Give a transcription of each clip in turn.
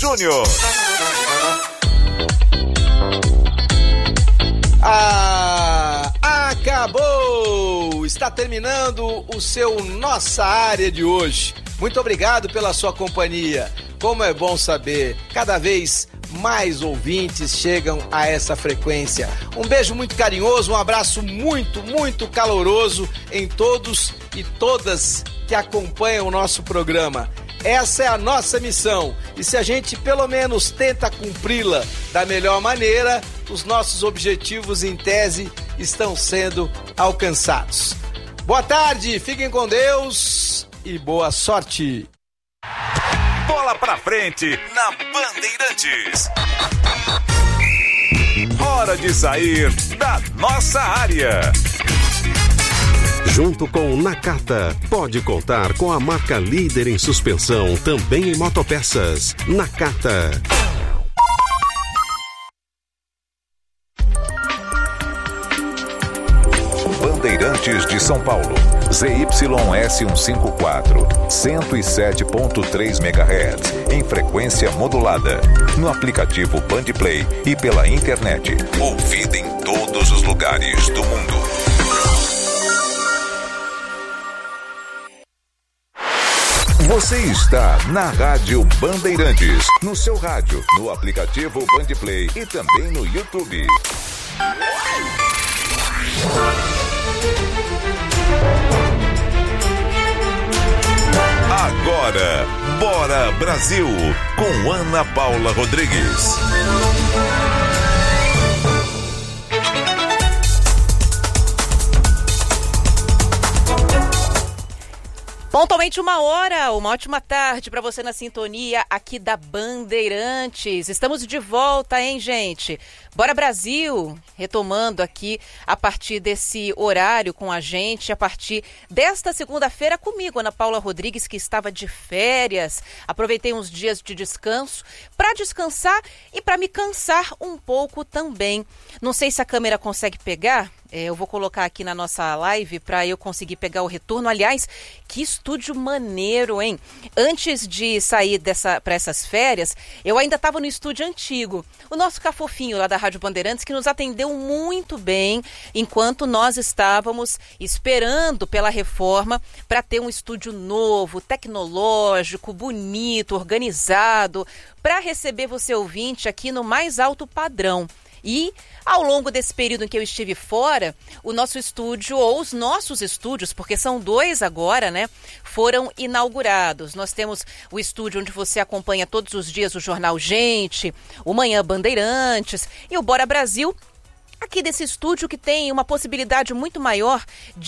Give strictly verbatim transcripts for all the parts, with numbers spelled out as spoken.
Júnior. Ah, acabou! Está terminando o seu Nossa Área de hoje. Muito obrigado pela sua companhia. Como é bom saber, cada vez mais ouvintes chegam a essa frequência. Um beijo muito carinhoso, um abraço muito, muito caloroso em todos e todas que acompanham o nosso programa. Essa é a nossa missão, e se a gente pelo menos tenta cumpri-la da melhor maneira, os nossos objetivos em tese estão sendo alcançados. Boa tarde, fiquem com Deus e boa sorte. Bola pra frente na Bandeirantes. Hora de sair da nossa área. Junto com o Nakata, pode contar com a marca líder em suspensão, também em motopeças. Nakata. Bandeirantes de São Paulo, Z Y S cento e cinquenta e quatro, cento e sete ponto três megahertz, em frequência modulada, no aplicativo Bandplay e pela internet, ouvida em todos os lugares do mundo. Você está na Rádio Bandeirantes, no seu rádio, no aplicativo Bandplay e também no YouTube. Agora, Bora Brasil, com Ana Paula Rodrigues. Pontualmente uma hora, uma ótima tarde para você na sintonia aqui da Bandeirantes. Estamos de volta, hein, gente? Bora Brasil, retomando aqui a partir desse horário com a gente, a partir desta segunda-feira comigo, Ana Paula Rodrigues, que estava de férias. Aproveitei uns dias de descanso para descansar e para me cansar um pouco também. Não sei se a câmera consegue pegar. É, eu vou colocar aqui na nossa live para eu conseguir pegar o retorno. Aliás, que estúdio maneiro, hein? Antes de sair dessa, para essas férias, eu ainda estava no estúdio antigo. O nosso Cafofinho lá da Rádio Bandeirantes, que nos atendeu muito bem enquanto nós estávamos esperando pela reforma para ter um estúdio novo, tecnológico, bonito, organizado, para receber você ouvinte aqui no mais alto padrão. E ao longo desse período em que eu estive fora, o nosso estúdio, ou os nossos estúdios, porque são dois agora, né, foram inaugurados. Nós temos o estúdio onde você acompanha todos os dias o Jornal Gente, o Manhã Bandeirantes e o Bora Brasil, aqui desse estúdio que tem uma possibilidade muito maior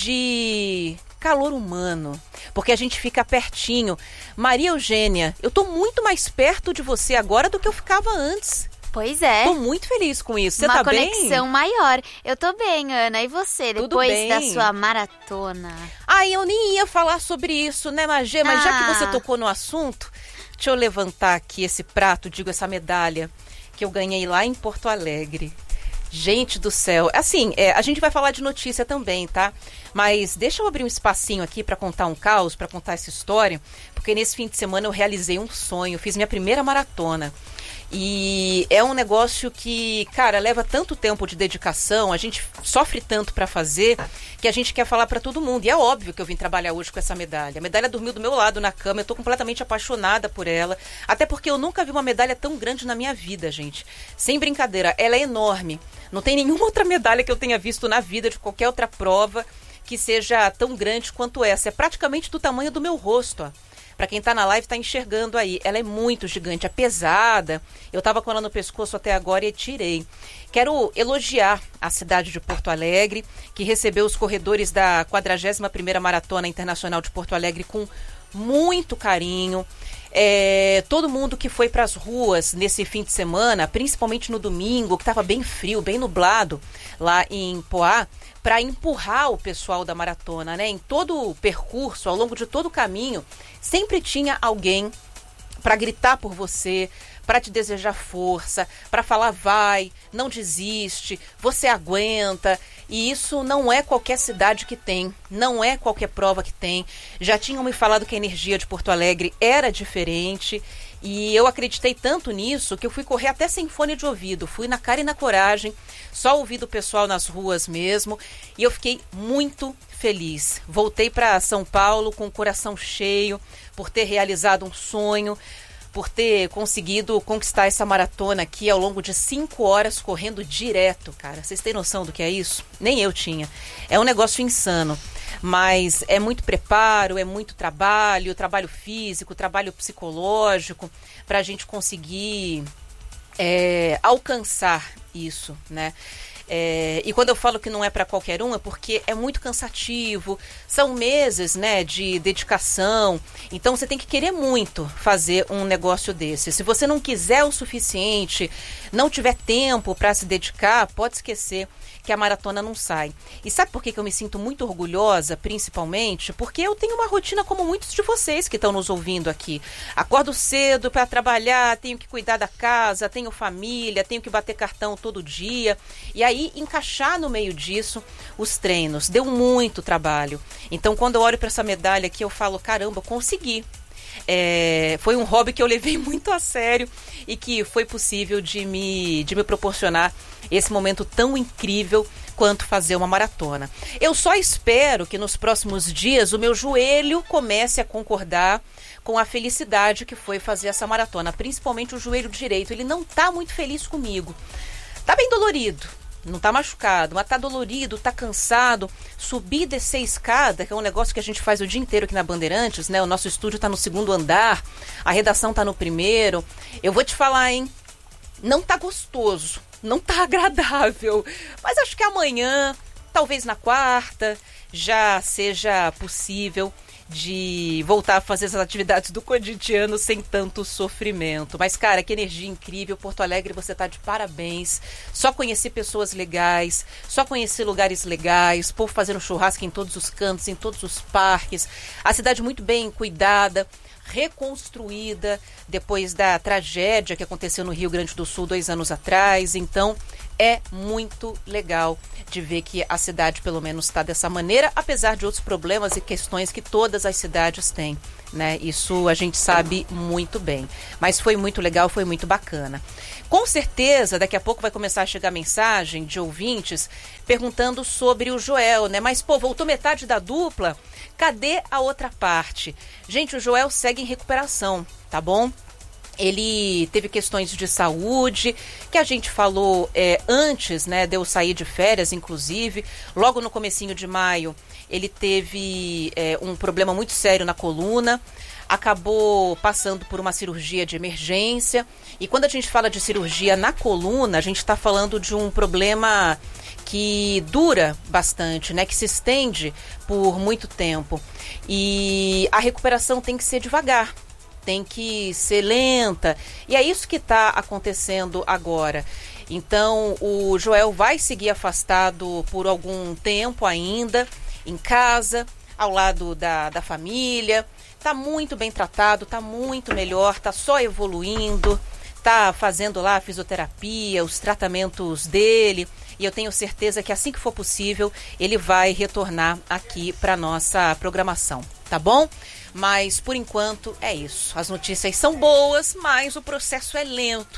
de calor humano, porque a gente fica pertinho. Maria Eugênia, eu tô muito mais perto de você agora do que eu ficava antes. Pois é. Tô muito feliz com isso. Você Uma tá bem? Uma conexão maior. Eu tô bem, Ana. E você? Tudo depois bem. da sua maratona? Ai, eu nem ia falar sobre isso, né, Magê? Mas ah. já que você tocou no assunto, deixa eu levantar aqui esse prato, digo, essa medalha que eu ganhei lá em Porto Alegre. Gente do céu. Assim, é, a gente vai falar de notícia também, tá? Mas deixa eu abrir um espacinho aqui para contar um caos, para contar essa história, porque nesse fim de semana eu realizei um sonho, fiz minha primeira maratona. E é um negócio que, cara, leva tanto tempo de dedicação, a gente sofre tanto para fazer, que a gente quer falar para todo mundo. E é óbvio que eu vim trabalhar hoje com essa medalha. A medalha dormiu do meu lado na cama, eu tô completamente apaixonada por ela. Até porque eu nunca vi uma medalha tão grande na minha vida, gente. Sem brincadeira, ela é enorme. Não tem nenhuma outra medalha que eu tenha visto na vida, de qualquer outra prova, que seja tão grande quanto essa. É praticamente do tamanho do meu rosto, ó. Para quem tá na live, tá enxergando aí. Ela é muito gigante, é pesada. Eu tava com ela no pescoço até agora e tirei. Quero elogiar a cidade de Porto Alegre, que recebeu os corredores da quadragésima primeira Maratona Internacional de Porto Alegre com muito carinho. É, todo mundo que foi para as ruas nesse fim de semana, principalmente no domingo, que estava bem frio, bem nublado, lá em Poá, para empurrar o pessoal da maratona, né? Em todo o percurso, ao longo de todo o caminho, sempre tinha alguém para gritar por você, para te desejar força, para falar vai, não desiste, você aguenta. E isso não é qualquer cidade que tem, não é qualquer prova que tem. Já tinham me falado que a energia de Porto Alegre era diferente e eu acreditei tanto nisso que eu fui correr até sem fone de ouvido. Fui na cara e na coragem, só ouvindo o pessoal nas ruas mesmo, e eu fiquei muito feliz. Voltei para São Paulo com o coração cheio por ter realizado um sonho, por ter conseguido conquistar essa maratona aqui ao longo de cinco horas correndo direto, cara. Vocês têm noção do que é isso? Nem eu tinha. É um negócio insano, mas é muito preparo, é muito trabalho, trabalho físico, trabalho psicológico, para a gente conseguir é, alcançar isso, né? É, e quando eu falo que não é para qualquer um, é porque é muito cansativo, são meses, né, de dedicação, então você tem que querer muito fazer um negócio desse. Se você não quiser o suficiente, não tiver tempo para se dedicar, pode esquecer que a maratona não sai. E sabe por que que eu me sinto muito orgulhosa, principalmente? Porque eu tenho uma rotina como muitos de vocês que estão nos ouvindo aqui. Acordo cedo para trabalhar, tenho que cuidar da casa, tenho família, tenho que bater cartão todo dia. E aí, encaixar no meio disso os treinos. Deu muito trabalho. Então, quando eu olho para essa medalha aqui, eu falo, caramba, eu consegui. É, foi um hobby que eu levei muito a sério e que foi possível de me, de me proporcionar esse momento tão incrível quanto fazer uma maratona. Eu só espero que nos próximos dias o meu joelho comece a concordar com a felicidade que foi fazer essa maratona, principalmente o joelho direito. Ele não tá muito feliz comigo. Tá bem dolorido. Não tá machucado, mas tá dolorido, tá cansado. Subir e descer escada, que é um negócio que a gente faz o dia inteiro aqui na Bandeirantes, né? O nosso estúdio tá no segundo andar, a redação tá no primeiro. Eu vou te falar, hein? Não tá gostoso, não tá agradável. Mas acho que amanhã, talvez na quarta, já seja possível de voltar a fazer as atividades do cotidiano sem tanto sofrimento. Mas, cara, que energia incrível. Porto Alegre, você tá de parabéns. Só conheci pessoas legais, só conheci lugares legais, povo fazendo churrasco em todos os cantos, em todos os parques. A cidade muito bem cuidada, reconstruída depois da tragédia que aconteceu no Rio Grande do Sul dois anos atrás. Então, é muito legal de ver que a cidade pelo menos está dessa maneira, apesar de outros problemas e questões que todas as cidades têm, né? Isso a gente sabe muito bem. Mas foi muito legal, foi muito bacana. Com certeza, daqui a pouco vai começar a chegar mensagem de ouvintes perguntando sobre o Joel, né? Mas, pô, voltou metade da dupla? Cadê a outra parte? Gente, o Joel segue em recuperação, tá bom? Ele teve questões de saúde, que a gente falou é, antes, né, de eu sair de férias, inclusive. Logo no comecinho de maio, ele teve é, um problema muito sério na coluna, acabou passando por uma cirurgia de emergência. E quando a gente fala de cirurgia na coluna, a gente está falando de um problema que dura bastante, né, que se estende por muito tempo. E a recuperação tem que ser devagar. Tem que ser lenta, e é isso que está acontecendo agora. Então, o Joel vai seguir afastado por algum tempo ainda, em casa, ao lado da, da família. Está muito bem tratado, está muito melhor, está só evoluindo, está fazendo lá a fisioterapia, os tratamentos dele, e eu tenho certeza que assim que for possível, ele vai retornar aqui para nossa programação, tá bom? Mas, por enquanto, é isso. As notícias são boas, mas o processo é lento.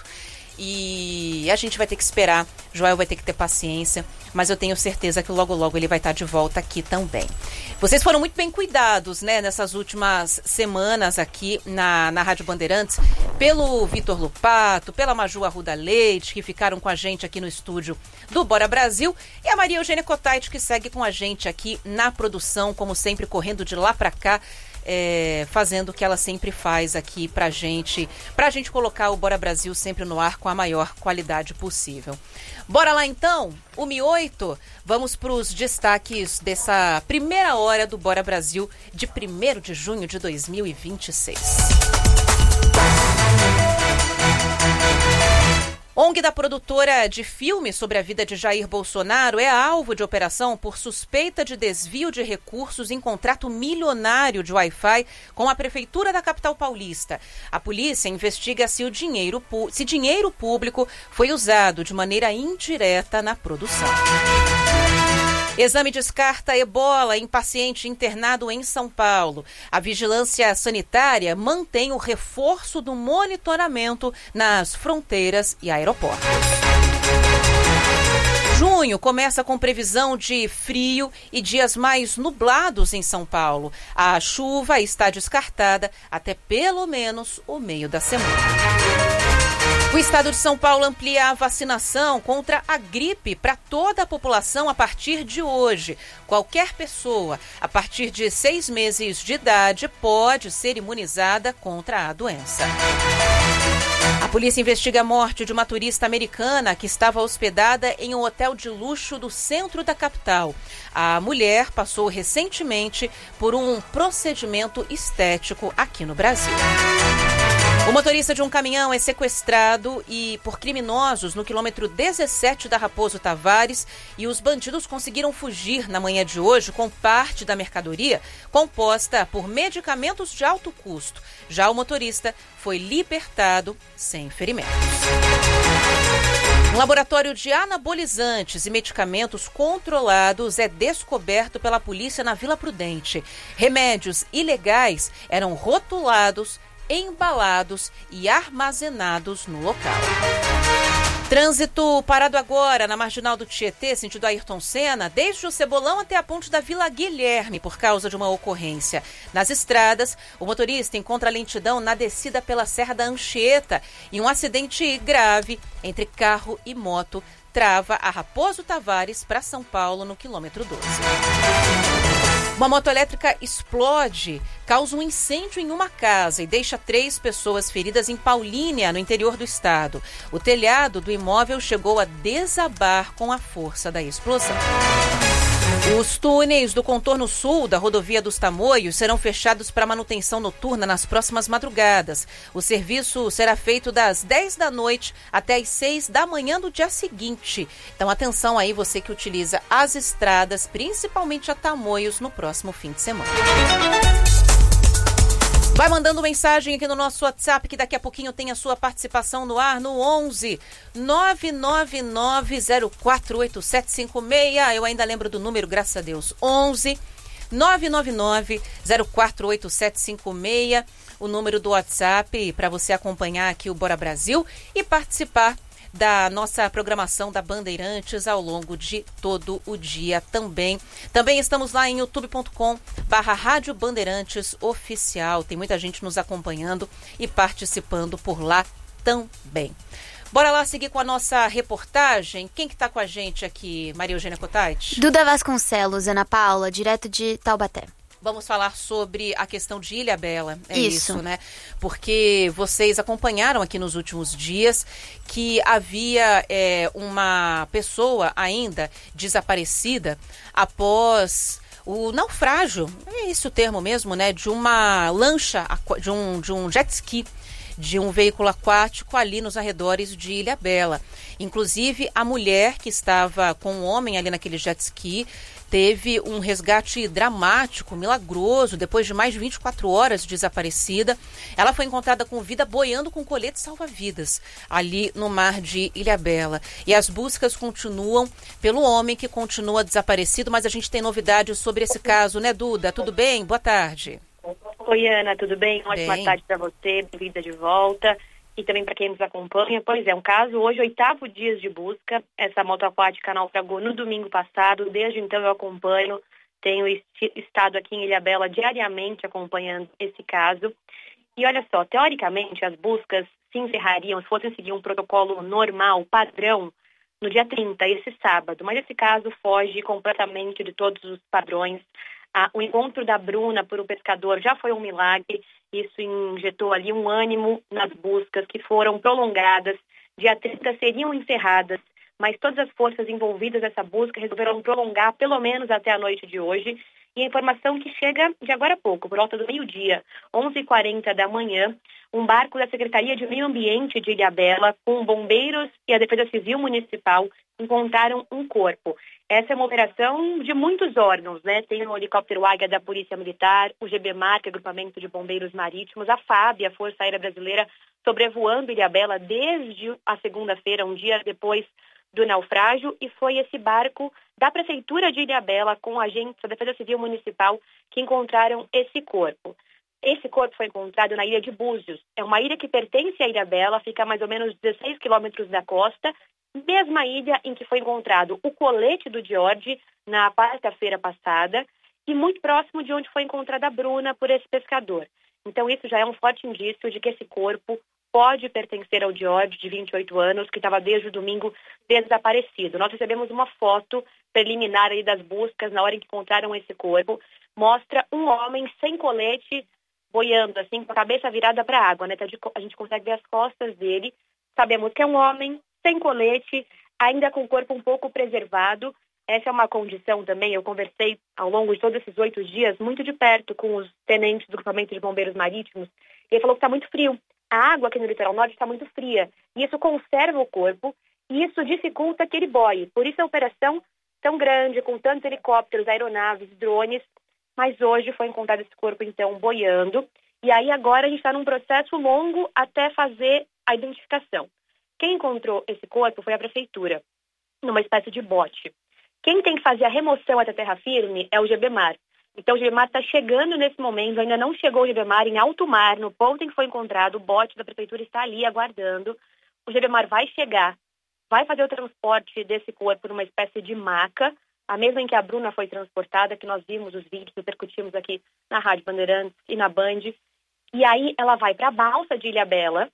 E a gente vai ter que esperar. Joel vai ter que ter paciência. Mas eu tenho certeza que logo, logo ele vai estar de volta aqui também. Vocês foram muito bem cuidados, né? Nessas últimas semanas aqui na, na Rádio Bandeirantes. Pelo Vitor Lupato, pela Maju Arruda Leite, que ficaram com a gente aqui no estúdio do Bora Brasil. E a Maria Eugênia Cotait, que segue com a gente aqui na produção, como sempre, correndo de lá pra cá. É, fazendo o que ela sempre faz aqui pra gente, pra gente colocar o Bora Brasil sempre no ar com a maior qualidade possível. Bora lá então, uma e oito, vamos pros destaques dessa primeira hora do Bora Brasil de primeiro de junho de dois mil e vinte e seis. O N G da produtora de filme sobre a vida de Jair Bolsonaro é alvo de operação por suspeita de desvio de recursos em contrato milionário de Wi-Fi com a Prefeitura da capital paulista. A polícia investiga se o dinheiro, se dinheiro público foi usado de maneira indireta na produção. Exame descarta ebola em paciente internado em São Paulo. A vigilância sanitária mantém o reforço do monitoramento nas fronteiras e aeroportos. Junho começa com previsão de frio e dias mais nublados em São Paulo. A chuva está descartada até pelo menos o meio da semana. O estado de São Paulo amplia a vacinação contra a gripe para toda a população a partir de hoje. Qualquer pessoa, a partir de seis meses de idade, pode ser imunizada contra a doença. A polícia investiga a morte de uma turista americana que estava hospedada em um hotel de luxo do centro da capital. A mulher passou recentemente por um procedimento estético aqui no Brasil. O motorista de um caminhão é sequestrado e por criminosos no quilômetro dezessete da Raposo Tavares e os bandidos conseguiram fugir na manhã de hoje com parte da mercadoria composta por medicamentos de alto custo. Já o motorista foi libertado sem ferimentos. Um laboratório de anabolizantes e medicamentos controlados é descoberto pela polícia na Vila Prudente. Remédios ilegais eram rotulados, embalados e armazenados no local. Trânsito parado agora na Marginal do Tietê, sentido Ayrton Senna, desde o Cebolão até a ponte da Vila Guilherme, por causa de uma ocorrência. Nas estradas, o motorista encontra lentidão na descida pela Serra da Anchieta e um acidente grave entre carro e moto trava a Raposo Tavares para São Paulo no quilômetro doze. Uma moto elétrica explode, causa um incêndio em uma casa e deixa três pessoas feridas em Paulínia, no interior do estado. O telhado do imóvel chegou a desabar com a força da explosão. Os túneis do contorno sul da rodovia dos Tamoios serão fechados para manutenção noturna nas próximas madrugadas. O serviço será feito das dez da noite até as seis da manhã do dia seguinte. Então, atenção aí, você que utiliza as estradas, principalmente a Tamoios, no próximo fim de semana. Vai mandando mensagem aqui no nosso WhatsApp, que daqui a pouquinho tem a sua participação no ar, no onze nove nove nove zero quatro oito sete cinco seis. Eu ainda lembro do número, graças a Deus. onze nove nove nove zero quatro oito sete cinco seis. O número do WhatsApp para você acompanhar aqui o Bora Brasil e participar da nossa programação da Bandeirantes ao longo de todo o dia também. Também estamos lá em youtube ponto com barra Rádio Bandeirantes Oficial. Tem muita gente nos acompanhando e participando por lá também. Bora lá seguir com a nossa reportagem. Quem que tá com a gente aqui, Maria Eugênia Cotati? Duda Vasconcelos, Ana Paula, direto de Taubaté. Vamos falar sobre a questão de Ilhabela, é isso. isso, né? Porque vocês acompanharam aqui nos últimos dias que havia é, uma pessoa ainda desaparecida após o naufrágio, é esse o termo mesmo, né? De uma lancha, de um, de um jet ski, de um veículo aquático ali nos arredores de Ilhabela. Inclusive, a mulher que estava com o homem ali naquele jet ski teve um resgate dramático, milagroso, depois de mais de vinte e quatro horas desaparecida. Ela foi encontrada com vida boiando com colete salva-vidas ali no mar de Ilhabela. E as buscas continuam pelo homem que continua desaparecido, mas a gente tem novidades sobre esse caso, né, Duda? Tudo bem? Boa tarde. Oi, Ana, tudo bem? Ótima bem. tarde para você, bem-vinda de volta. E também para quem nos acompanha. Pois é, um caso hoje, oitavo dia de busca. Essa moto aquática naufragou no domingo passado. Desde então eu acompanho, tenho estado aqui em Ilhabela diariamente acompanhando esse caso. E olha só, teoricamente as buscas se encerrariam, se fossem seguir um protocolo normal, padrão, no dia trinta, esse sábado. Mas esse caso foge completamente de todos os padrões. Ah, o encontro da Bruna por um pescador já foi um milagre. Isso injetou ali um ânimo nas buscas que foram prolongadas. Dia trinta seriam encerradas, mas todas as forças envolvidas nessa busca resolveram prolongar pelo menos até a noite de hoje. E a informação que chega de agora a pouco, por volta do meio-dia, onze e quarenta da manhã, um barco da Secretaria de Meio Ambiente de Ilhabela, com bombeiros e a Defesa Civil Municipal, encontraram um corpo. Essa é uma operação de muitos órgãos, né? Tem o helicóptero Águia da Polícia Militar, o GBMAR, que é o Agrupamento de Bombeiros Marítimos, a FAB, a Força Aérea Brasileira, sobrevoando Ilhabela desde a segunda-feira, um dia depois do naufrágio, e foi esse barco da Prefeitura de Ilhabela, com agentes da Defesa Civil Municipal, que encontraram esse corpo. Esse corpo foi encontrado na ilha de Búzios. É uma ilha que pertence à Ilhabela, fica a mais ou menos dezesseis quilômetros da costa, mesma ilha em que foi encontrado o colete do George na quarta-feira passada e muito próximo de onde foi encontrada a Bruna por esse pescador. Então isso já é um forte indício de que esse corpo pode pertencer ao George, de vinte e oito anos, que estava desde o domingo desaparecido. Nós recebemos uma foto preliminar aí das buscas na hora em que encontraram esse corpo. Mostra um homem sem colete, boiando assim, com a cabeça virada para a água, né? A gente consegue ver as costas dele. Sabemos que é um homem sem colete, ainda com o corpo um pouco preservado. Essa é uma condição também. Eu conversei ao longo de todos esses oito dias muito de perto com os tenentes do Grupamento de Bombeiros Marítimos. Ele falou que está muito frio. A água aqui no litoral norte está muito fria. E isso conserva o corpo e isso dificulta que ele boie. Por isso a operação tão grande, com tantos helicópteros, aeronaves, drones. Mas hoje foi encontrado esse corpo, então, boiando. E aí agora a gente está num processo longo até fazer a identificação. Quem encontrou esse corpo foi a Prefeitura, numa espécie de bote. Quem tem que fazer a remoção até terra firme é o GBMAR. Então o GBMAR está chegando nesse momento, ainda não chegou o GBMAR em alto mar, no ponto em que foi encontrado, o bote da Prefeitura está ali aguardando. O GBMAR vai chegar, vai fazer o transporte desse corpo numa espécie de maca, a mesma em que a Bruna foi transportada, que nós vimos os vídeos, repercutimos aqui na Rádio Bandeirantes e na Band. E aí ela vai para a balsa de Ilhabela,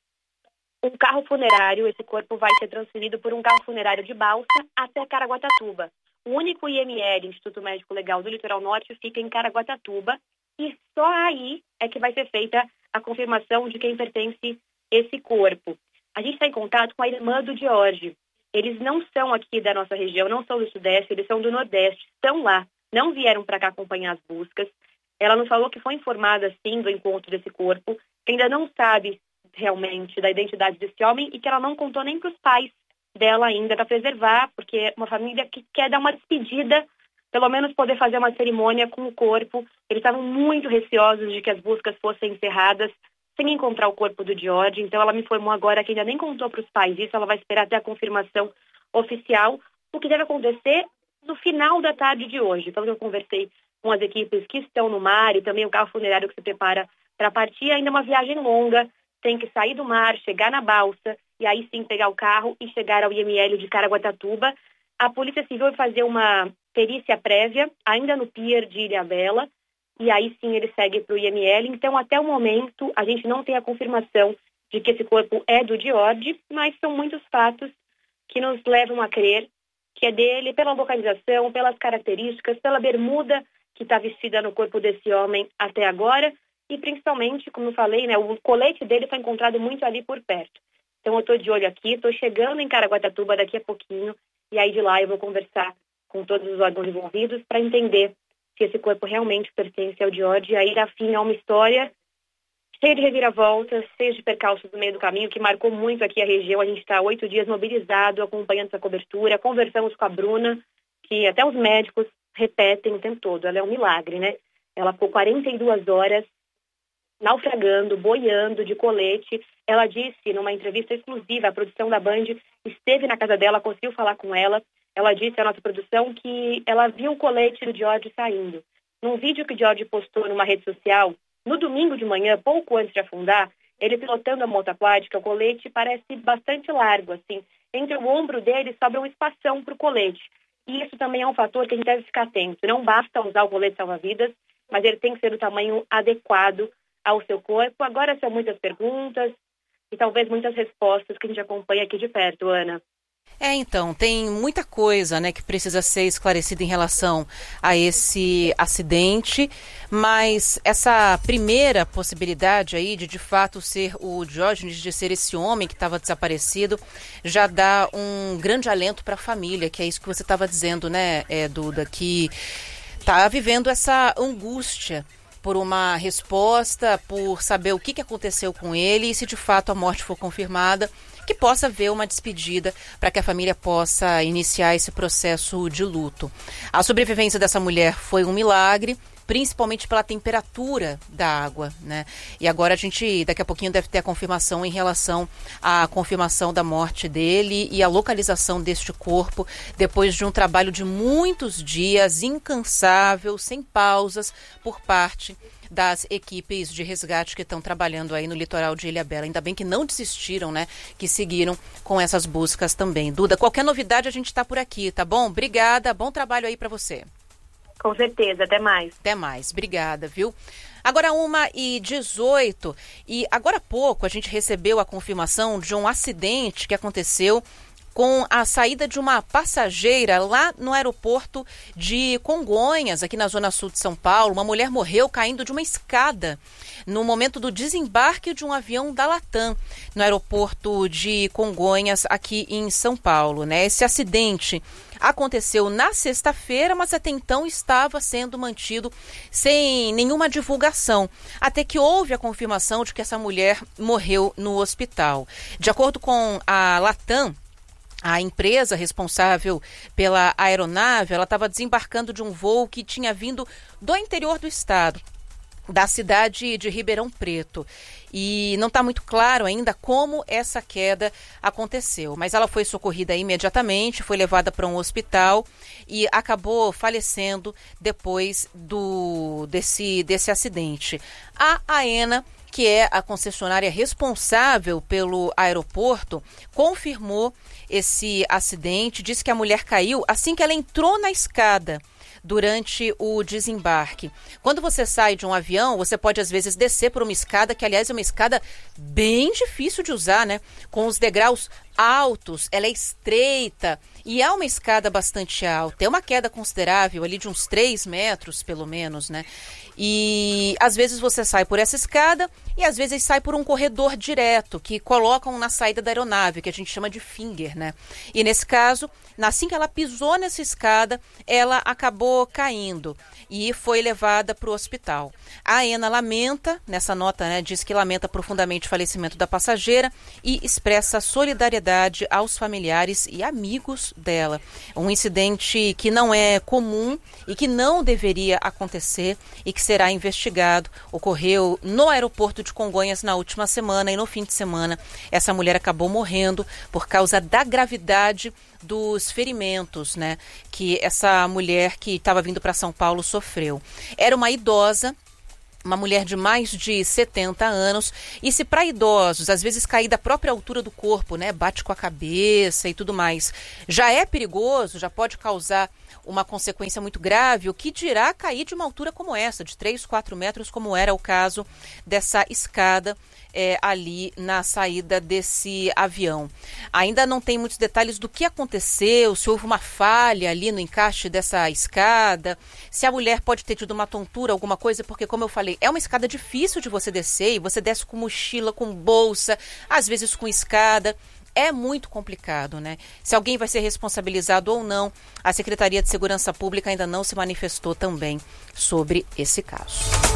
um carro funerário, esse corpo vai ser transferido por um carro funerário de balsa até Caraguatatuba. O único I M L, Instituto Médico Legal do Litoral Norte, fica em Caraguatatuba e só aí é que vai ser feita a confirmação de quem pertence esse corpo. A gente está em contato com a irmã do George. Eles não são aqui da nossa região, não são do Sudeste, eles são do Nordeste, estão lá, não vieram para cá acompanhar as buscas. Ela nos falou que foi informada, sim, do encontro desse corpo, que ainda não sabe realmente da identidade desse homem e que ela não contou nem para os pais dela ainda para preservar, porque é uma família que quer dar uma despedida, pelo menos poder fazer uma cerimônia com o corpo. Eles estavam muito receosos de que as buscas fossem encerradas sem encontrar o corpo do George, então ela me informou agora que ainda nem contou para os pais isso, ela vai esperar até a confirmação oficial, o que deve acontecer no final da tarde de hoje. Então eu conversei com as equipes que estão no mar e também o carro funerário que se prepara para partir, ainda é uma viagem longa, tem que sair do mar, chegar na balsa e aí sim pegar o carro e chegar ao I M L de Caraguatatuba. A Polícia Civil vai fazer uma perícia prévia, ainda no pier de Ilhabela, e aí sim ele segue para o I M L. Então, até o momento, a gente não tem a confirmação de que esse corpo é do George, mas são muitos fatos que nos levam a crer que é dele, pela localização, pelas características, pela bermuda que está vestida no corpo desse homem até agora, e principalmente, como eu falei, né, o colete dele foi encontrado muito ali por perto. Então eu estou de olho aqui, estou chegando em Caraguatatuba daqui a pouquinho, e aí de lá eu vou conversar com todos os órgãos envolvidos para entender se esse corpo realmente pertence ao George, e aí dar fim a uma história cheia de reviravoltas, cheia de percalços no meio do caminho, que marcou muito aqui a região. A gente está oito dias mobilizado, acompanhando essa cobertura, conversamos com a Bruna, que até os médicos repetem o tempo todo, ela é um milagre, né? Ela ficou quarenta e duas horas naufragando, boiando de colete. Ela disse numa entrevista exclusiva, a produção da Band esteve na casa dela, conseguiu falar com ela. Ela disse à nossa produção que ela viu o colete do George saindo. Num vídeo que o George postou numa rede social, no domingo de manhã, pouco antes de afundar, ele pilotando a moto aquática, o colete parece bastante largo, assim. Entre o ombro dele sobra um espação para o colete. E isso também é um fator que a gente deve ficar atento. Não basta usar o colete salva-vidas, mas ele tem que ser do tamanho adequado ao seu corpo. Agora são muitas perguntas e talvez muitas respostas que a gente acompanha aqui de perto, Ana. É, então, tem muita coisa, né, que precisa ser esclarecida em relação a esse acidente, mas essa primeira possibilidade aí de de fato ser o Diógenes, de ser esse homem que estava desaparecido, já dá um grande alento para a família, que é isso que você estava dizendo, né, é, Duda, que está vivendo essa angústia por uma resposta, por saber o que, que aconteceu com ele e se de fato a morte for confirmada, que possa haver uma despedida para que a família possa iniciar esse processo de luto. A sobrevivência dessa mulher foi um milagre, principalmente pela temperatura da água, né? E agora a gente, daqui a pouquinho, deve ter a confirmação em relação à confirmação da morte dele e a localização deste corpo, depois de um trabalho de muitos dias, incansável, sem pausas, por parte das equipes de resgate que estão trabalhando aí no litoral de Ilhabela. Ainda bem que não desistiram, né? Que seguiram com essas buscas também. Duda, qualquer novidade a gente está por aqui, tá bom? Obrigada, bom trabalho aí para você. Com certeza, até mais. Até mais, obrigada, viu? Agora uma e dezoito, e agora há pouco a gente recebeu a confirmação de um acidente que aconteceu com a saída de uma passageira lá no aeroporto de Congonhas, aqui na zona sul de São Paulo. Uma mulher morreu caindo de uma escada no momento do desembarque de um avião da Latam no aeroporto de Congonhas, aqui em São Paulo, né? Esse acidente aconteceu na sexta-feira, mas até então estava sendo mantido sem nenhuma divulgação, até que houve a confirmação de que essa mulher morreu no hospital. De acordo com a Latam, a empresa responsável pela aeronave, ela estava desembarcando de um voo que tinha vindo do interior do estado, da cidade de Ribeirão Preto. E não está muito claro ainda como essa queda aconteceu, mas ela foi socorrida imediatamente, foi levada para um hospital e acabou falecendo depois do, desse, desse acidente. A AENA, que é a concessionária responsável pelo aeroporto, confirmou esse acidente, disse que a mulher caiu assim que ela entrou na escada durante o desembarque. Quando você sai de um avião, você pode às vezes descer por uma escada, que aliás é uma escada bem difícil de usar, né? Com os degraus altos, ela é estreita e é uma escada bastante alta. É uma queda considerável ali de uns três metros, pelo menos, né? E às vezes você sai por essa escada e às vezes sai por um corredor direto que colocam na saída da aeronave, que a gente chama de finger, né? E nesse caso, assim que ela pisou nessa escada, ela acabou caindo e foi levada para o hospital. A AENA lamenta, nessa nota, né, diz que lamenta profundamente o falecimento da passageira e expressa solidariedade aos familiares e amigos dela. Um incidente que não é comum e que não deveria acontecer e que será investigado. Ocorreu no aeroporto de Congonhas na última semana e no fim de semana essa mulher acabou morrendo por causa da gravidade dos ferimentos, né, que essa mulher que estava vindo para São Paulo sofreu. Era uma idosa, uma mulher de mais de setenta anos, e se para idosos, às vezes cair da própria altura do corpo, né, bate com a cabeça e tudo mais, já é perigoso, já pode causar uma consequência muito grave, o que dirá cair de uma altura como essa, de três, quatro metros, como era o caso dessa escada é, ali na saída desse avião. Ainda não tem muitos detalhes do que aconteceu, se houve uma falha ali no encaixe dessa escada, se a mulher pode ter tido uma tontura, alguma coisa, porque, como eu falei, é uma escada difícil de você descer, e você desce com mochila, com bolsa, às vezes com escada. É muito complicado, né? Se alguém vai ser responsabilizado ou não, a Secretaria de Segurança Pública ainda não se manifestou também sobre esse caso.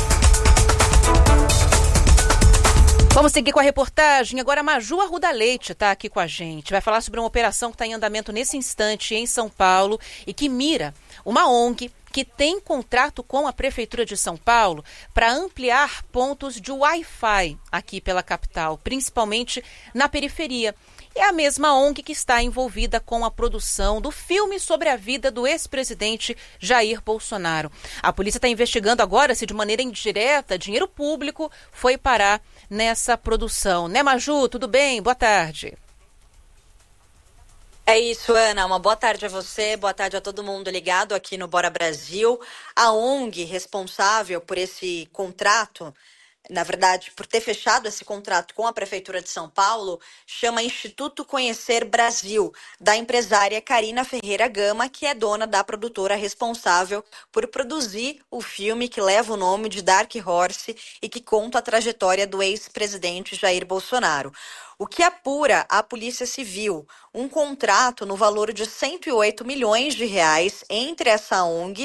Vamos seguir com a reportagem. Agora a Maju Arruda Leite está aqui com a gente. Vai falar sobre uma operação que está em andamento nesse instante em São Paulo e que mira uma O N G que tem contrato com a Prefeitura de São Paulo para ampliar pontos de Wi-Fi aqui pela capital, principalmente na periferia. É a mesma O N G que está envolvida com a produção do filme sobre a vida do ex-presidente Jair Bolsonaro. A polícia está investigando agora se de maneira indireta dinheiro público foi parar nessa produção. Né, Maju? Tudo bem? Boa tarde. É isso, Ana. Uma boa tarde a você, boa tarde a todo mundo ligado aqui no Bora Brasil. A O N G responsável por esse contrato, na verdade, por ter fechado esse contrato com a Prefeitura de São Paulo, chama Instituto Conhecer Brasil, da empresária Karina Ferreira Gama, que é dona da produtora responsável por produzir o filme que leva o nome de Dark Horse e que conta a trajetória do ex-presidente Jair Bolsonaro. O que apura a Polícia Civil, um contrato no valor de cento e oito milhões de reais entre essa O N G,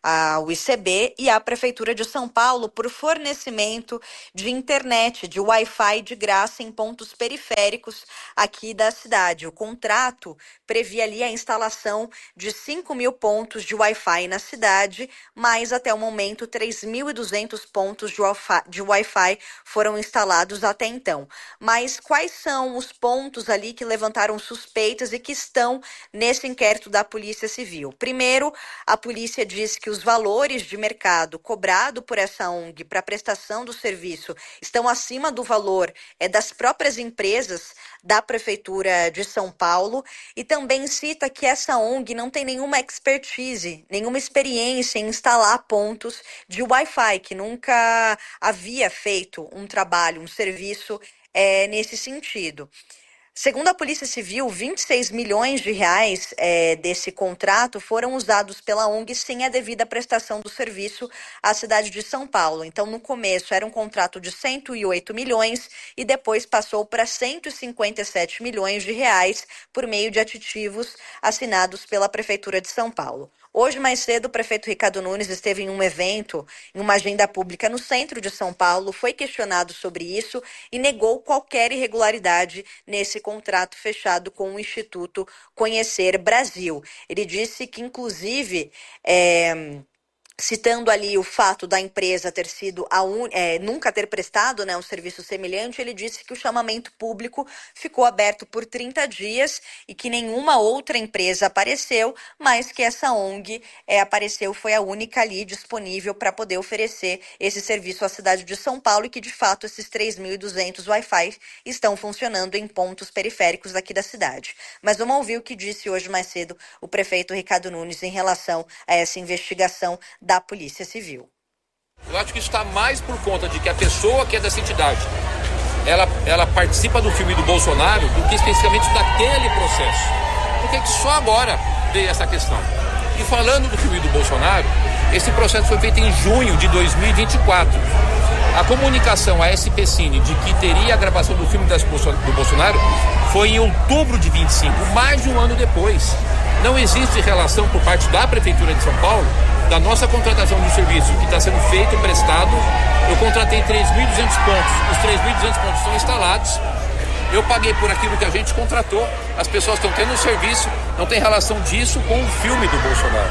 a, o I C B e a Prefeitura de São Paulo por fornecimento de internet, de Wi-Fi de graça em pontos periféricos aqui da cidade. O contrato previa ali a instalação de cinco mil pontos de Wi-Fi na cidade, mas até o momento três mil e duzentos pontos de Wi-Fi, de Wi-Fi foram instalados até então. Mas quais são os pontos ali que levantaram suspeitas e que estão nesse inquérito da Polícia Civil? Primeiro, a polícia diz que os valores de mercado cobrado por essa O N G para prestação do serviço estão acima do valor é, das próprias empresas da Prefeitura de São Paulo, e também cita que essa O N G não tem nenhuma expertise, nenhuma experiência em instalar pontos de Wi-Fi, que nunca havia feito um trabalho, um serviço é, nesse sentido. Segundo a Polícia Civil, vinte e seis milhões de reais é, desse contrato foram usados pela O N G sem a devida prestação do serviço à cidade de São Paulo. Então, no começo, era um contrato de cento e oito milhões e depois passou para cento e cinquenta e sete milhões de reais por meio de aditivos assinados pela Prefeitura de São Paulo. Hoje, mais cedo, o prefeito Ricardo Nunes esteve em um evento, em uma agenda pública no centro de São Paulo, foi questionado sobre isso e negou qualquer irregularidade nesse contrato fechado com o Instituto Conhecer Brasil. Ele disse que, inclusive, é... citando ali o fato da empresa ter sido a un... é, nunca ter prestado, né, um serviço semelhante, ele disse que o chamamento público ficou aberto por trinta dias e que nenhuma outra empresa apareceu, mas que essa O N G é, apareceu, foi a única ali disponível para poder oferecer esse serviço à cidade de São Paulo e que, de fato, esses três mil e duzentos Wi-Fi estão funcionando em pontos periféricos aqui da cidade. Mas vamos ouvir o que disse hoje mais cedo o prefeito Ricardo Nunes em relação a essa investigação da Polícia Civil. Eu acho que isso está mais por conta de que a pessoa que é dessa entidade, ela, ela participa do filme do Bolsonaro do que especificamente daquele processo. Porque que só agora veio essa questão. E falando do filme do Bolsonaro, esse processo foi feito em junho de dois mil e vinte e quatro. A comunicação à S P Cine de que teria a gravação do filme do Bolsonaro foi em outubro de vinte e cinco, mais de um ano depois. Não existe relação por parte da Prefeitura de São Paulo da nossa contratação de serviço que está sendo feito, prestado. Eu contratei três mil e duzentos pontos, os três mil e duzentos pontos estão instalados, eu paguei por aquilo que a gente contratou, as pessoas estão tendo um serviço, não tem relação disso com o filme do Bolsonaro.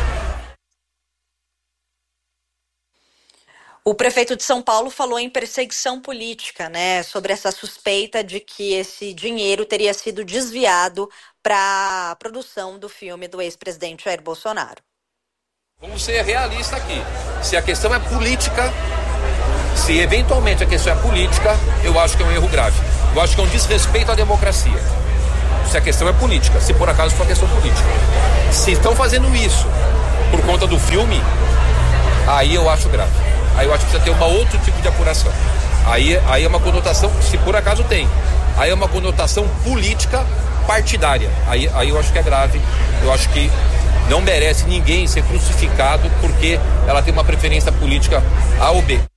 O prefeito de São Paulo falou em perseguição política, né, sobre essa suspeita de que esse dinheiro teria sido desviado para a produção do filme do ex-presidente Jair Bolsonaro. Vamos ser realistas aqui. Se a questão é política, se eventualmente a questão é política, eu acho que é um erro grave. Eu acho que é um desrespeito à democracia. Se a questão é política, se por acaso for uma questão política. Se estão fazendo isso por conta do filme, aí eu acho grave. Aí eu acho que precisa ter um outro tipo de apuração. Aí, aí é uma conotação, se por acaso tem, aí é uma conotação política partidária. Aí, aí eu acho que é grave. Eu acho que não merece ninguém ser crucificado porque ela tem uma preferência política A ou B.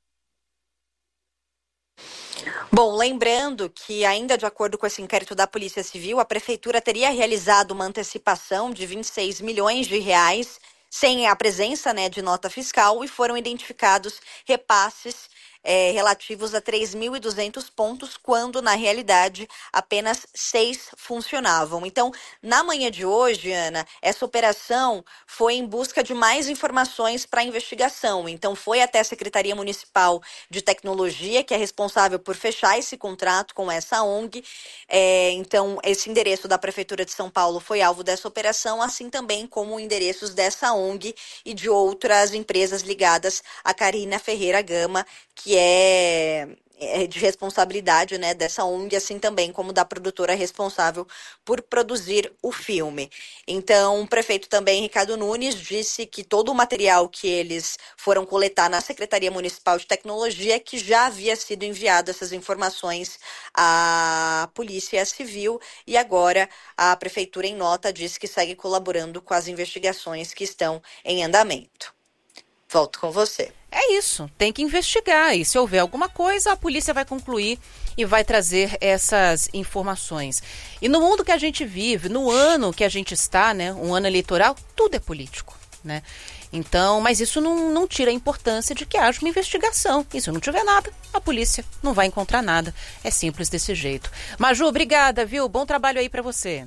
Bom, lembrando que ainda de acordo com esse inquérito da Polícia Civil, a Prefeitura teria realizado uma antecipação de vinte e seis milhões de reais sem a presença, né, de nota fiscal, e foram identificados repasses É, relativos a três mil e duzentos pontos, quando, na realidade, apenas seis funcionavam. Então, na manhã de hoje, Ana, essa operação foi em busca de mais informações para a investigação. Então, foi até a Secretaria Municipal de Tecnologia, que é responsável por fechar esse contrato com essa O N G. É, então, esse endereço da Prefeitura de São Paulo foi alvo dessa operação, assim também como endereços dessa O N G e de outras empresas ligadas a Carina Ferreira Gama, que é de responsabilidade, né, dessa O N G, assim também como da produtora responsável por produzir o filme. Então, o prefeito também, Ricardo Nunes, disse que todo o material que eles foram coletar na Secretaria Municipal de Tecnologia, que já havia sido enviado essas informações à Polícia Civil, e agora a Prefeitura, em nota, diz que segue colaborando com as investigações que estão em andamento. Volto com você. É isso, tem que investigar e se houver alguma coisa, a polícia vai concluir e vai trazer essas informações. E no mundo que a gente vive, no ano que a gente está, né, um ano eleitoral, tudo é político, né? Então, mas isso não, não tira a importância de que haja uma investigação. E se não tiver nada, a polícia não vai encontrar nada. É simples desse jeito. Maju, obrigada, viu? Bom trabalho aí para você.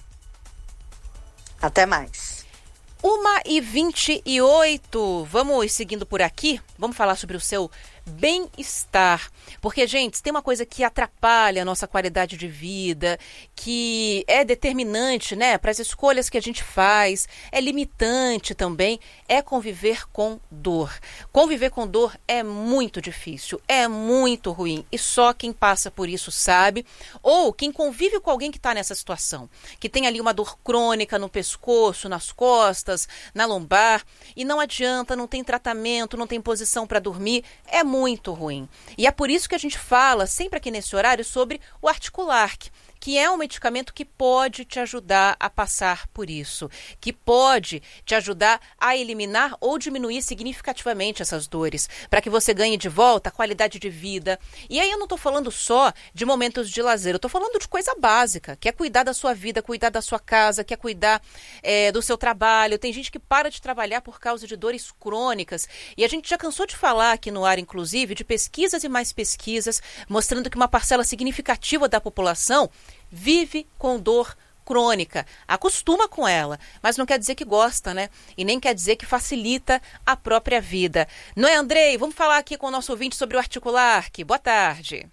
Até mais. uma e vinte e oito. Vamos seguindo por aqui. Vamos falar sobre o seu bem-estar. Porque, gente, tem uma coisa que atrapalha a nossa qualidade de vida, que é determinante, né, para as escolhas que a gente faz, é limitante também, é conviver com dor. Conviver com dor é muito difícil, é muito ruim, e só quem passa por isso sabe, ou quem convive com alguém que está nessa situação, que tem ali uma dor crônica no pescoço, nas costas, na lombar, e não adianta, não tem tratamento, não tem posição para dormir, é muito ruim. E é por isso que a gente fala sempre aqui nesse horário sobre o Articulark, que é um medicamento que pode te ajudar a passar por isso, que pode te ajudar a eliminar ou diminuir significativamente essas dores, para que você ganhe de volta a qualidade de vida. E aí eu não estou falando só de momentos de lazer, eu estou falando de coisa básica, que é cuidar da sua vida, cuidar da sua casa, que é cuidar é, do seu trabalho. Tem gente que para de trabalhar por causa de dores crônicas, e a gente já cansou de falar aqui no ar, inclusive, de pesquisas e mais pesquisas, mostrando que uma parcela significativa da população vive com dor crônica, acostuma com ela, mas não quer dizer que gosta, né? E nem quer dizer que facilita a própria vida. Não é, Andrei? Vamos falar aqui com o nosso ouvinte sobre o Articulark. Boa tarde.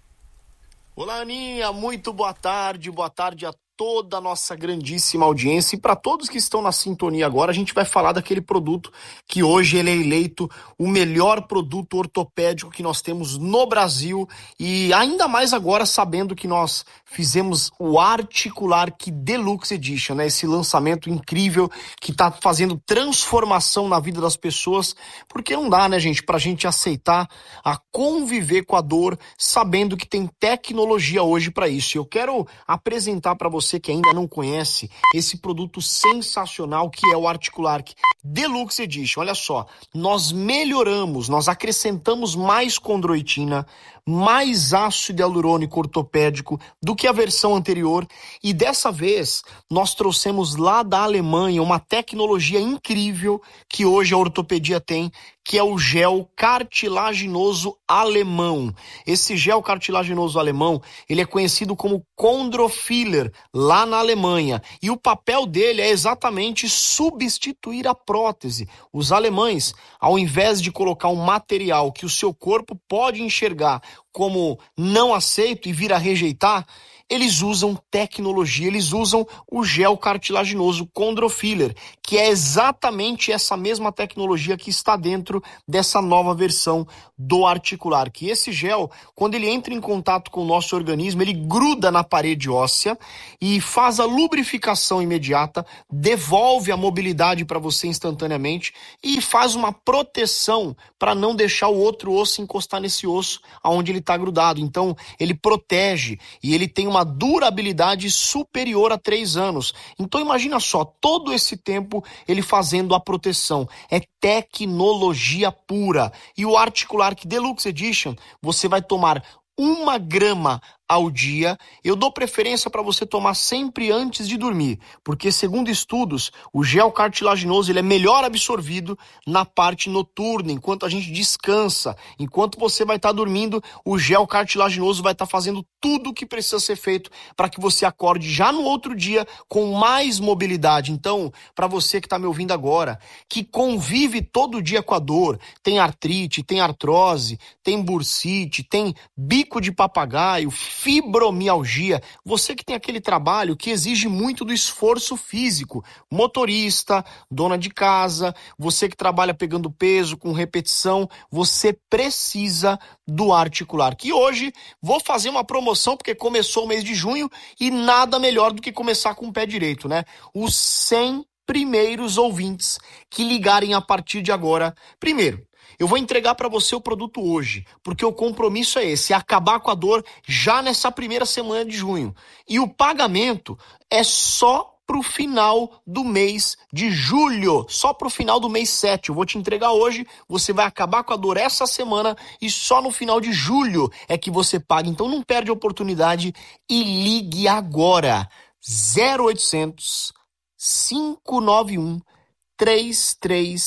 Olá, Aninha. Muito boa tarde. Boa tarde a toda a nossa grandíssima audiência, e para todos que estão na sintonia agora, a gente vai falar daquele produto que hoje ele é eleito o melhor produto ortopédico que nós temos no Brasil, e ainda mais agora sabendo que nós fizemos o Articulark Deluxe Edition, né? Esse lançamento incrível que está fazendo transformação na vida das pessoas, porque não dá, né, gente, pra gente aceitar a conviver com a dor, sabendo que tem tecnologia hoje para isso. E eu quero apresentar para você Você que ainda não conhece esse produto sensacional que é o Articulark Deluxe Edition. Olha só, nós melhoramos, nós acrescentamos mais condroitina, mais ácido hialurônico ortopédico do que a versão anterior, e dessa vez nós trouxemos lá da Alemanha uma tecnologia incrível que hoje a ortopedia tem, que é o gel cartilaginoso alemão. Esse gel cartilaginoso alemão, ele é conhecido como Chondrofiller lá na Alemanha, e o papel dele é exatamente substituir a prótese. Os alemães, ao invés de colocar um material que o seu corpo pode enxergar como não aceito e vir a rejeitar, eles usam tecnologia, eles usam o gel cartilaginoso Chondrofiller, que é exatamente essa mesma tecnologia que está dentro dessa nova versão do Articulark. E esse gel, quando ele entra em contato com o nosso organismo, ele gruda na parede óssea e faz a lubrificação imediata, devolve a mobilidade para você instantaneamente e faz uma proteção para não deixar o outro osso encostar nesse osso onde ele está grudado. Então, ele protege e ele tem uma durabilidade superior a três anos. Então imagina só, todo esse tempo ele fazendo a proteção. É tecnologia pura. E o Articulark Deluxe Edition, você vai tomar uma grama ao dia. Eu dou preferência para você tomar sempre antes de dormir, porque segundo estudos, o gel cartilaginoso ele é melhor absorvido na parte noturna, enquanto a gente descansa. Enquanto você vai estar tá dormindo, o gel cartilaginoso vai estar tá fazendo tudo o que precisa ser feito para que você acorde já no outro dia com mais mobilidade. Então, para você que está me ouvindo agora, que convive todo dia com a dor, tem artrite, tem artrose, tem bursite, tem bico de papagaio, fibromialgia, você que tem aquele trabalho que exige muito do esforço físico, motorista, dona de casa, você que trabalha pegando peso com repetição, você precisa do Articulark. E hoje vou fazer uma promoção porque começou o mês de junho e nada melhor do que começar com o pé direito, né? Os cem primeiros ouvintes que ligarem a partir de agora. Primeiro, eu vou entregar para você o produto hoje, porque o compromisso é esse, é acabar com a dor já nessa primeira semana de junho. E o pagamento é só para o final do mês de julho, só para o final do mês sete. Eu vou te entregar hoje, você vai acabar com a dor essa semana e só no final de julho é que você paga. Então não perde a oportunidade e ligue agora. zero oitocentos, cinco nove um, três três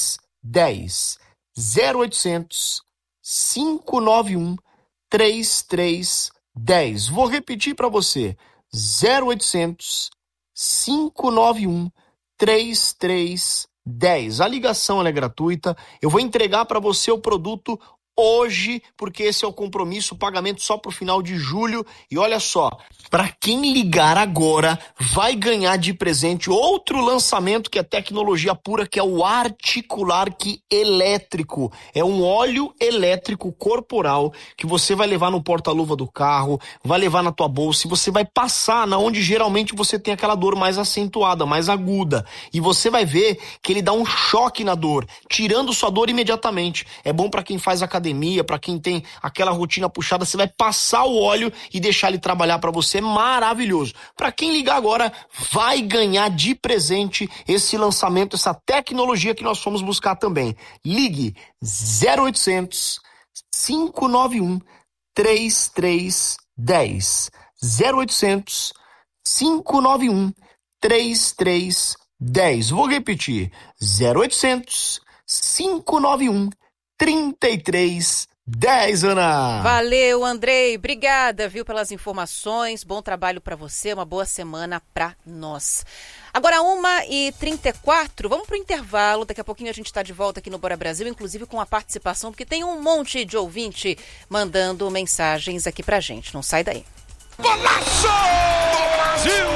dez. zero oitocentos, cinco nove um, três três um zero. Vou repetir para você. zero oitocentos, cinco nove um, três três um zero. A ligação ela é gratuita. Eu vou entregar para você o produto hoje, porque esse é o compromisso, o pagamento só pro final de julho. E olha só, para quem ligar agora, vai ganhar de presente outro lançamento que é tecnologia pura, que é o Articular-Q elétrico. É um óleo elétrico corporal que você vai levar no porta-luva do carro, vai levar na tua bolsa e você vai passar na onde geralmente você tem aquela dor mais acentuada, mais aguda. E você vai ver que ele dá um choque na dor, tirando sua dor imediatamente. É bom para quem faz academia, para quem tem aquela rotina puxada, você vai passar o óleo e deixar ele trabalhar para você, maravilhoso. Para quem ligar agora, vai ganhar de presente esse lançamento, essa tecnologia que nós fomos buscar também. Ligue zero oitocentos, cinco nove um, três três um zero. zero oitocentos, cinco nove um, três três um zero. Vou repetir. zero oitocentos, cinco nove um, trinta e três dez, Ana. Valeu, Andrei. Obrigada, viu, pelas informações. Bom trabalho para você, uma boa semana para nós. Agora, uma e trinta e quatro, vamos pro intervalo. Daqui a pouquinho a gente está de volta aqui no Bora Brasil, inclusive com a participação, porque tem um monte de ouvinte mandando mensagens aqui pra gente. Não sai daí. Golaço do Brasil!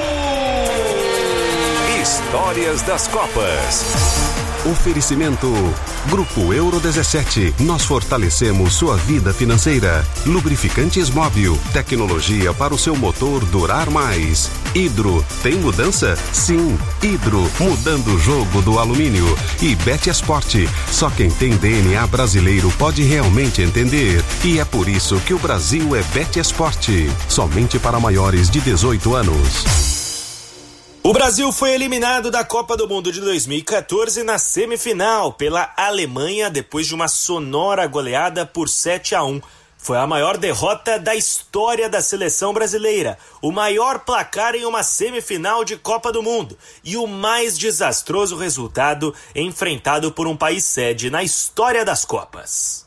Histórias das Copas. Oferecimento Grupo Euro dezessete. Nós fortalecemos sua vida financeira. Lubrificantes Móbil. Tecnologia para o seu motor durar mais. Hidro. Tem mudança? Sim. Hidro. Mudando o jogo do alumínio. E Betesport. Só quem tem D N A brasileiro pode realmente entender. E é por isso que o Brasil é Betesport. Somente para maiores de dezoito anos. O Brasil foi eliminado da Copa do Mundo de dois mil e quatorze na semifinal pela Alemanha depois de uma sonora goleada por sete a um. Foi a maior derrota da história da seleção brasileira, o maior placar em uma semifinal de Copa do Mundo e o mais desastroso resultado enfrentado por um país sede na história das Copas.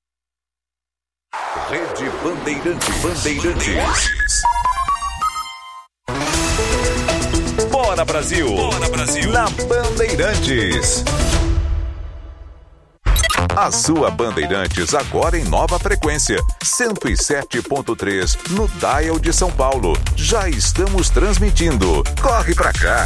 Rede Bandeirantes. Bandeirantes. Bora Brasil! Bora Brasil! Na Bandeirantes. A sua Bandeirantes agora em nova frequência, cento e sete ponto três no dial de São Paulo. Já estamos transmitindo. Corre pra cá!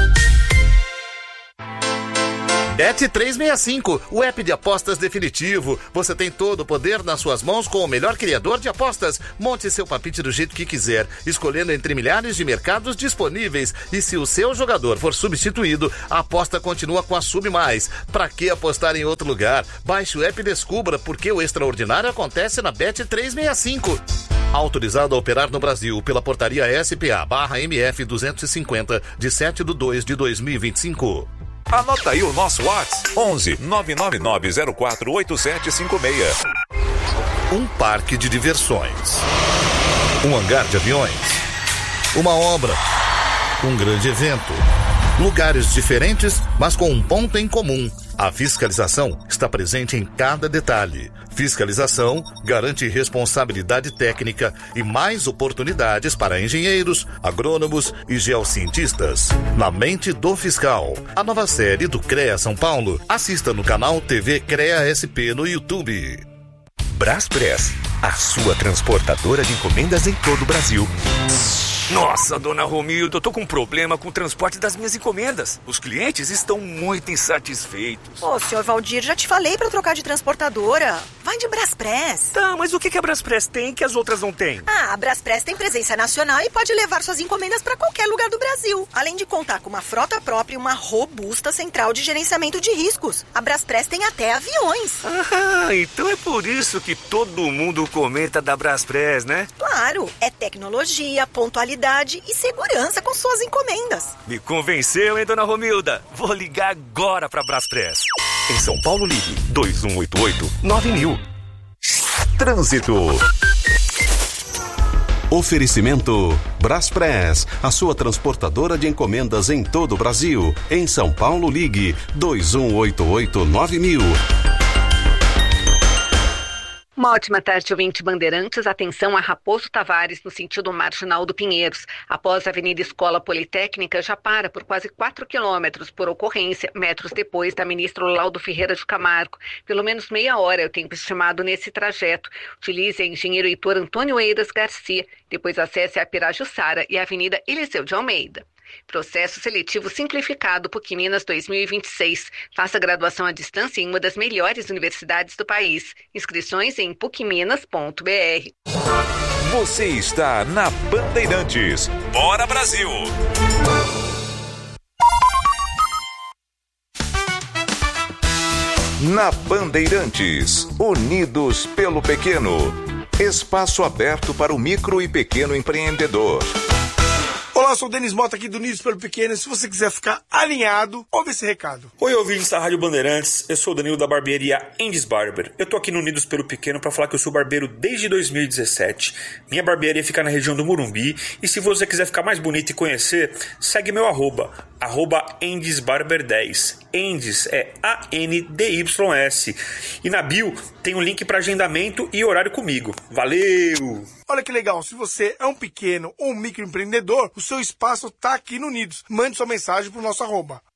Bet trezentos e sessenta e cinco, o app de apostas definitivo. Você tem todo o poder nas suas mãos com o melhor criador de apostas. Monte seu palpite do jeito que quiser, escolhendo entre milhares de mercados disponíveis. E se o seu jogador for substituído, a aposta continua com a Sub Mais. Pra que apostar em outro lugar? Baixe o app e descubra porque o extraordinário acontece na Bet trezentos e sessenta e cinco. Autorizado a operar no Brasil pela portaria S P A barra M F duzentos e cinquenta, de sete de dois de dois mil e vinte e cinco. Anota aí o nosso WhatsApp, onze nove nove nove zero quatro oito sete cinco seis. Um parque de diversões, um hangar de aviões, uma obra, um grande evento. Lugares diferentes, mas com um ponto em comum. A fiscalização está presente em cada detalhe. Fiscalização garante responsabilidade técnica e mais oportunidades para engenheiros, agrônomos e geocientistas. Na mente do fiscal. A nova série do CREA São Paulo. Assista no canal T V CREA S P no YouTube. Braspress, a sua transportadora de encomendas em todo o Brasil. Nossa, dona Romilda, eu tô com um problema com o transporte das minhas encomendas. Os clientes estão muito insatisfeitos. Ô, senhor Valdir, já te falei pra trocar de transportadora. Vai de Braspress. Tá, mas o que, que a Braspress tem que as outras não têm? Ah, a Braspress tem presença nacional e pode levar suas encomendas pra qualquer lugar do Brasil. Além de contar com uma frota própria e uma robusta central de gerenciamento de riscos. A Braspress tem até aviões. Ah, então é por isso que todo mundo comenta da Braspress, né? Claro, é tecnologia, pontualidade e segurança com suas encomendas. Me convenceu, hein, dona Romilda? Vou ligar agora pra Braspress. Em São Paulo, ligue dois um oito oito nove mil. Trânsito. Oferecimento Braspress, a sua transportadora de encomendas em todo o Brasil. Em São Paulo, ligue dois um oito oito nove mil. Uma ótima tarde, ouvinte Bandeirantes. Atenção a Raposo Tavares, no sentido marginal do Pinheiros. Após a Avenida Escola Politécnica, já para por quase quatro quilômetros por ocorrência, metros depois da ministra Laudo Ferreira de Camargo. Pelo menos meia hora é o tempo estimado nesse trajeto. Utilize a engenheiro Heitor Antônio Eiras Garcia. Depois acesse a Pirajussara e a Avenida Eliseu de Almeida. Processo seletivo simplificado PUC Minas dois mil e vinte e seis. Faça graduação à distância em uma das melhores universidades do país. Inscrições em puc minas ponto b r. Você está na Bandeirantes. Bora Brasil! Na Bandeirantes, unidos pelo pequeno. Espaço aberto para o micro e pequeno empreendedor. Olá, eu sou o Denis Mota aqui do Unidos pelo Pequeno. Se você quiser ficar alinhado, ouve esse recado. Oi, ouvintes da Rádio Bandeirantes. Eu sou o Danilo da barbearia Endes Barber. Eu tô aqui no Unidos pelo Pequeno para falar que eu sou barbeiro desde dois mil e dezessete. Minha barbearia fica na região do Morumbi. E se você quiser ficar mais bonito e conhecer, segue meu arroba, arroba Endes Barber dez. Endes é A N D Y S. E na bio tem um link para agendamento e horário comigo. Valeu! Olha que legal, se você é um pequeno ou um microempreendedor, o seu espaço está aqui no Unidos. Mande sua mensagem para o nosso arroba,